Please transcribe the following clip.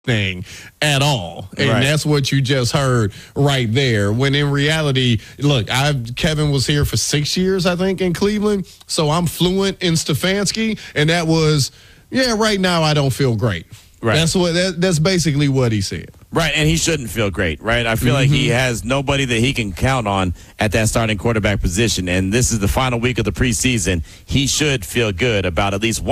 thing at all. And Right. that's what you just heard right there. When in reality, look, Kevin was here for 6 years, I think, in Cleveland. So I'm fluent in Stefanski. And that was, right now I don't feel great. Right. That's basically what he said. Right, and he shouldn't feel great, right? I feel like he has nobody that he can count on at that starting quarterback position, and this is the final week of the preseason. He should feel good about at least one